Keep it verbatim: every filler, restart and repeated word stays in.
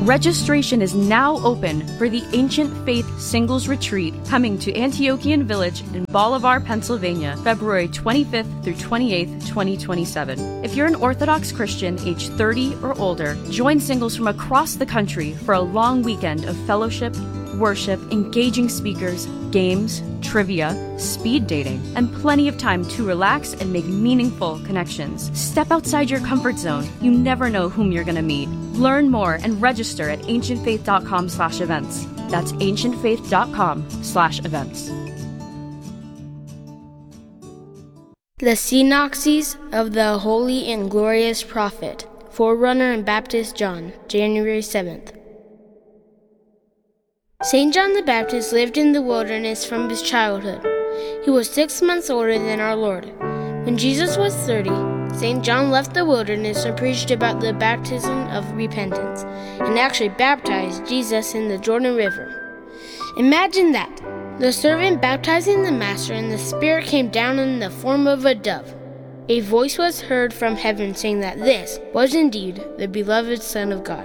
Registration is now open for the Ancient Faith Singles Retreat coming to Antiochian Village in Bolivar, Pennsylvania, February twenty-fifth through twenty-eighth, twenty twenty-seven. If you're an Orthodox Christian age thirty or older, join singles from across the country for a long weekend of fellowship, worship, engaging speakers, games, trivia, speed dating, and plenty of time to relax and make meaningful connections. Step outside your comfort zone. You never know whom you're going to meet. Learn more and register at ancientfaith.com slash events. That's ancientfaith.com slash events. The Synopsis of the Holy and Glorious Prophet, Forerunner and Baptist John, January seventh. Saint John the Baptist lived in the wilderness from his childhood. He was six months older than our Lord. When Jesus was thirty, Saint John left the wilderness and preached about the baptism of repentance, and actually baptized Jesus in the Jordan River. Imagine that, the servant baptizing the Master, and the Spirit came down in the form of a dove. A voice was heard from heaven saying that this was indeed the beloved Son of God.